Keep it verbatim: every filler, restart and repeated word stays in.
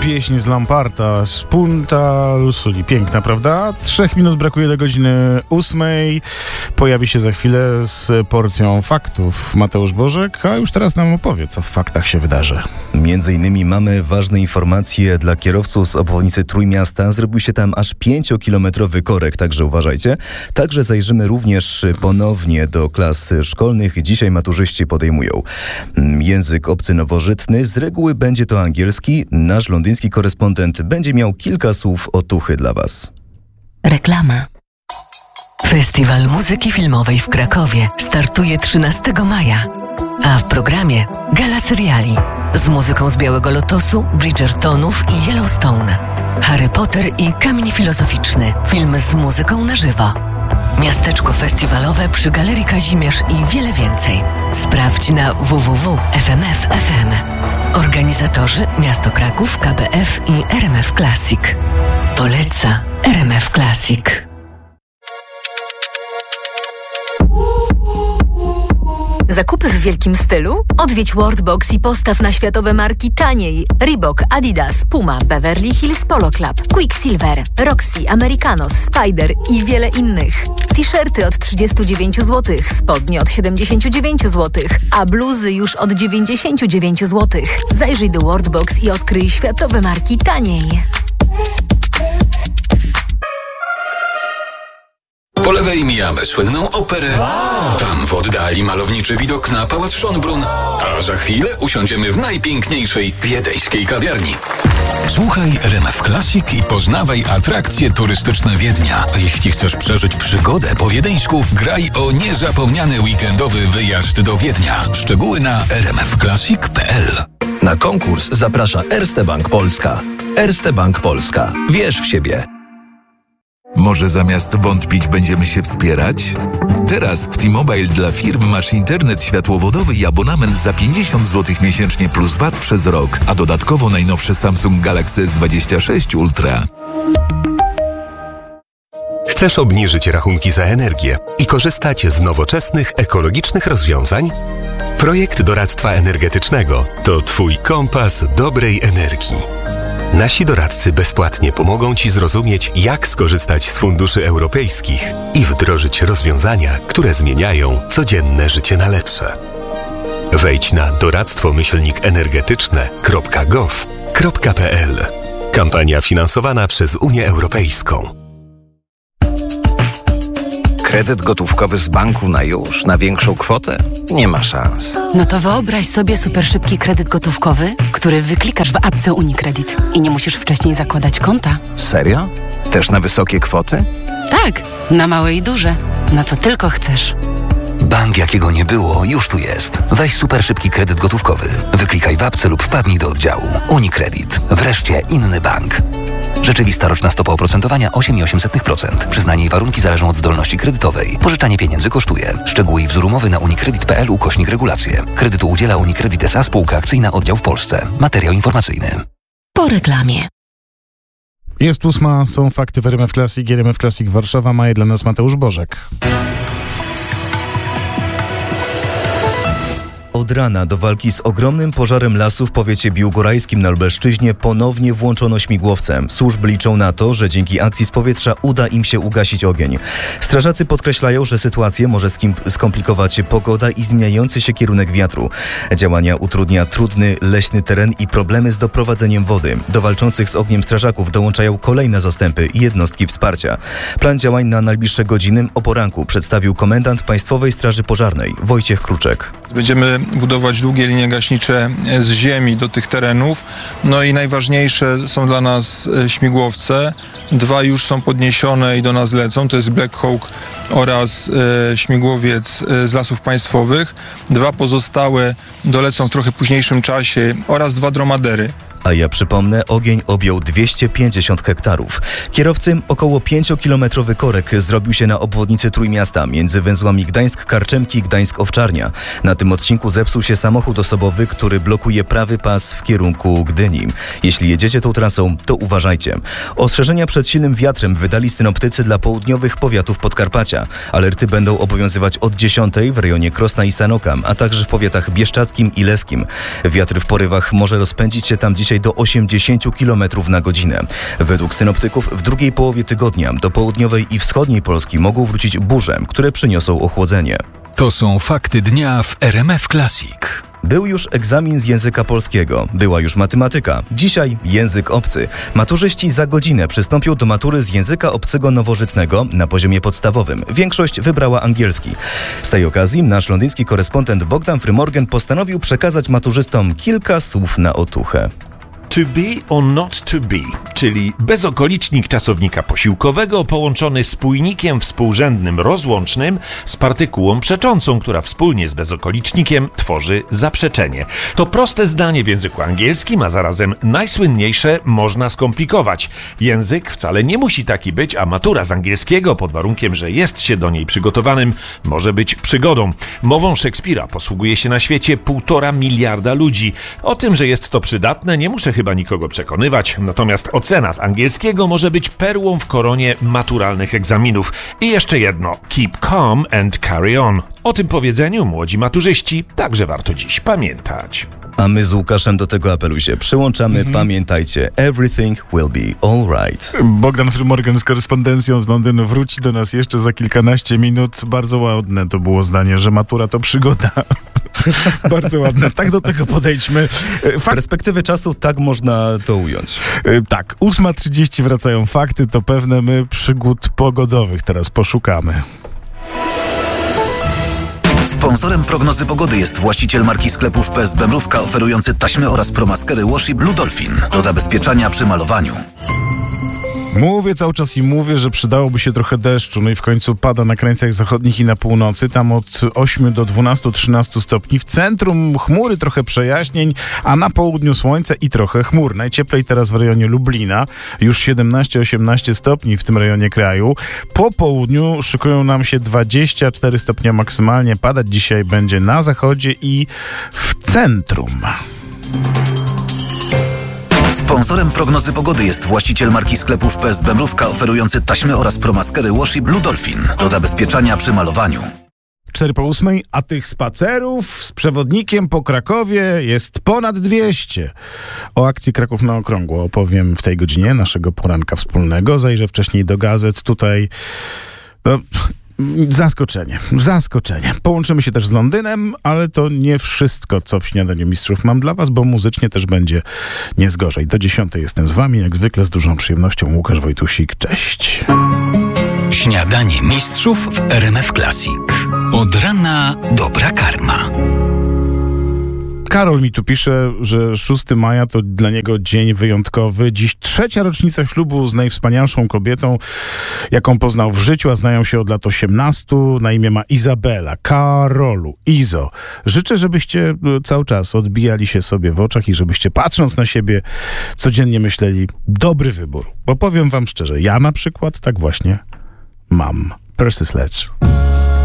Pieśń z Lamparta, z Punta Lusuli. Piękna, prawda? Trzech minut brakuje do godziny ósmej. Pojawi się za chwilę z porcją faktów Mateusz Bożek, a już teraz nam opowie, co w faktach się wydarzy. Między innymi mamy ważne informacje dla kierowców z obwodnicy Trójmiasta. Zrobił się tam aż pięciokilometrowy korek, także uważajcie. Także zajrzymy również ponownie do klas szkolnych. Dzisiaj maturzyści podejmują język obcy nowożytny. Z reguły będzie to angielski. Nasz londyński korespondent będzie miał kilka słów otuchy dla Was. Reklama. Festiwal Muzyki Filmowej w Krakowie startuje trzynastego maja, a w programie gala seriali z muzyką z Białego Lotosu, Bridgertonów i Yellowstone, Harry Potter i Kamień Filozoficzny, film z muzyką na żywo, miasteczko festiwalowe przy Galerii Kazimierz i wiele więcej. Sprawdź na w w w kropka f m f kropka f m. Organizatorzy Miasto Kraków, K B F i R M F Classic. Poleca R M F Classic. Zakupy w wielkim stylu? Odwiedź Worldbox i postaw na światowe marki taniej. Reebok, Adidas, Puma, Beverly Hills Polo Club, Quicksilver, Roxy, Americanos, Spider i wiele innych. T-shirty od trzydzieści dziewięć złotych, spodnie od siedemdziesiąt dziewięć złotych, a bluzy już od dziewięćdziesiąt dziewięć złotych. Zajrzyj do Worldbox i odkryj światowe marki taniej. Po lewej mijamy słynną operę, wow. Tam w oddali malowniczy widok na pałac Schönbrunn, a za chwilę usiądziemy w najpiękniejszej wiedeńskiej kawiarni. Słuchaj R M F Classic i poznawaj atrakcje turystyczne Wiednia. A jeśli chcesz przeżyć przygodę po wiedeńsku, graj o niezapomniany weekendowy wyjazd do Wiednia. Szczegóły na r m f classic kropka p l. Na konkurs zaprasza Erste Bank Polska. Erste Bank Polska. Wierz w siebie. Może zamiast wątpić będziemy się wspierać? Teraz w T-Mobile dla firm masz internet światłowodowy i abonament za pięćdziesiąt złotych miesięcznie plus V A T przez rok, a dodatkowo najnowszy Samsung Galaxy S dwadzieścia sześć Ultra. Chcesz obniżyć rachunki za energię i korzystać z nowoczesnych, ekologicznych rozwiązań? Projekt doradztwa energetycznego to Twój kompas dobrej energii. Nasi doradcy bezpłatnie pomogą Ci zrozumieć, jak skorzystać z funduszy europejskich i wdrożyć rozwiązania, które zmieniają codzienne życie na lepsze. Wejdź na doradztwo myślnik energetyczne kropka gov kropka p l. Kampania finansowana przez Unię Europejską. Kredyt gotówkowy z banku na już, na większą kwotę? Nie ma szans. No to wyobraź sobie super szybki kredyt gotówkowy, który wyklikasz w apce UniCredit i nie musisz wcześniej zakładać konta. Serio? Też na wysokie kwoty? Tak, na małe i duże. Na co tylko chcesz. Bank, jakiego nie było, już tu jest. Weź super szybki kredyt gotówkowy. Wyklikaj w apce lub wpadnij do oddziału. UniCredit. Wreszcie inny bank. Rzeczywista roczna stopa oprocentowania osiem przecinek osiem procent. Przyznanie i warunki zależą od zdolności kredytowej. Pożyczanie pieniędzy kosztuje. Szczegóły i wzór umowy na unicredit kropka p l ukośnik regulacje. Kredytu udziela UniCredit S A Spółka Akcyjna Oddział w Polsce. Materiał informacyjny. Po reklamie. Jest ósma, są fakty w R M F Classic, R M F Classic Warszawa, ma je dla nas Mateusz Bożek. Od rana do walki z ogromnym pożarem lasu w powiecie biłgorajskim na Lubelszczyźnie ponownie włączono śmigłowce. Służby liczą na to, że dzięki akcji z powietrza uda im się ugasić ogień. Strażacy podkreślają, że sytuację może skomplikować pogoda i zmieniający się kierunek wiatru. Działania utrudnia trudny, leśny teren i problemy z doprowadzeniem wody. Do walczących z ogniem strażaków dołączają kolejne zastępy i jednostki wsparcia. Plan działań na najbliższe godziny o poranku przedstawił komendant Państwowej Straży Pożarnej Wojciech Kruczek. Będziemy budować długie linie gaśnicze z ziemi do tych terenów. No i najważniejsze są dla nas śmigłowce. Dwa już są podniesione i do nas lecą. To jest Black Hawk oraz e, śmigłowiec e, z Lasów Państwowych. Dwa pozostałe dolecą w trochę późniejszym czasie oraz dwa dromadery. A ja przypomnę, ogień objął dwieście pięćdziesiąt hektarów. Kierowcy około pięciokilometrowy korek zrobił się na obwodnicy Trójmiasta między węzłami Gdańsk-Karczemki i Gdańsk-Owczarnia. Na tym odcinku zepsuł się samochód osobowy, który blokuje prawy pas w kierunku Gdyni. Jeśli jedziecie tą trasą, to uważajcie. Ostrzeżenia przed silnym wiatrem wydali synoptycy dla południowych powiatów Podkarpacia. Alerty będą obowiązywać od dziesiątej w rejonie Krosna i Sanoka, a także w powiatach bieszczadzkim i leskim. Wiatr w porywach może rozpędzić się tam dzisiaj dzisiaj do osiemdziesiąt kilometrów na godzinę. Według synoptyków w drugiej połowie tygodnia do południowej i wschodniej Polski mogą wrócić burze, które przyniosą ochłodzenie. To są fakty dnia w R M F Classic. Był już egzamin z języka polskiego, była już matematyka, dzisiaj język obcy. Maturzyści za godzinę przystąpią do matury z języka obcego nowożytnego na poziomie podstawowym. Większość wybrała angielski. Z tej okazji nasz londyński korespondent Bogdan Frymorgan postanowił przekazać maturzystom kilka słów na otuchę. To be or not to be, czyli bezokolicznik czasownika posiłkowego połączony spójnikiem współrzędnym rozłącznym z partykułą przeczącą, która wspólnie z bezokolicznikiem tworzy zaprzeczenie. To proste zdanie w języku angielskim, a zarazem najsłynniejsze można skomplikować. Język wcale nie musi taki być, a matura z angielskiego, pod warunkiem, że jest się do niej przygotowanym, może być przygodą. Mową Szekspira posługuje się na świecie półtora miliarda ludzi. O tym, że jest to przydatne, nie muszę chyba chyba nikogo przekonywać, natomiast ocena z angielskiego może być perłą w koronie maturalnych egzaminów. I jeszcze jedno, keep calm and carry on. O tym powiedzeniu, młodzi maturzyści, także warto dziś pamiętać. A my z Łukaszem do tego apelu się przyłączamy. Mhm. Pamiętajcie, everything will be alright. Bogdan Frymorgan z korespondencją z Londynu wróci do nas jeszcze za kilkanaście minut. Bardzo ładne to było zdanie, że matura to przygoda. Bardzo ładne. Tak do tego podejdźmy. Z perspektywy czasu tak można to ująć. Tak. ósma trzydzieści wracają fakty. To pewne my przygód pogodowych teraz poszukamy. Sponsorem prognozy pogody jest właściciel marki sklepów P S Bemrówka oferujący taśmy oraz promaskery Washi Blue Dolphin do zabezpieczania przy malowaniu. Mówię cały czas i mówię, że przydałoby się trochę deszczu, no i w końcu pada na krańcach zachodnich i na północy, tam od ośmiu do dwunastu trzynastu stopni. W centrum chmury, trochę przejaśnień, a na południu słońce i trochę chmur. Najcieplej teraz w rejonie Lublina, już siedemnaście osiemnaście stopni w tym rejonie kraju. Po południu szykują nam się dwadzieścia cztery stopnie maksymalnie. Padać dzisiaj będzie na zachodzie i w centrum. Sponsorem prognozy pogody jest właściciel marki sklepów P S Bemrówka oferujący taśmy oraz promaskery Washi Blue Dolphin do zabezpieczania przy malowaniu. cztery po ósmej, a tych spacerów z przewodnikiem po Krakowie jest ponad dwieście. O akcji Kraków na Okrągło opowiem w tej godzinie naszego poranka wspólnego. Zajrzę wcześniej do gazet. Tutaj... No, Zaskoczenie, zaskoczenie. Połączymy się też z Londynem, ale to nie wszystko, co w Śniadaniu Mistrzów mam dla was, bo muzycznie też będzie nie zgorzej. Do dziesiątej jestem z wami, jak zwykle z dużą przyjemnością. Łukasz Wojtusik, cześć. Śniadanie Mistrzów w R M F Classic. Od rana dobra karma. Karol mi tu pisze, że szóstego maja to dla niego dzień wyjątkowy. Dziś trzecia rocznica ślubu z najwspanialszą kobietą, jaką poznał w życiu, a znają się od lat osiemnastu. Na imię ma Izabela. Karolu, Izo. Życzę, żebyście cały czas odbijali się sobie w oczach i żebyście, patrząc na siebie, codziennie myśleli, dobry wybór. Bo powiem wam szczerze, ja na przykład tak właśnie mam. Percy Sledge.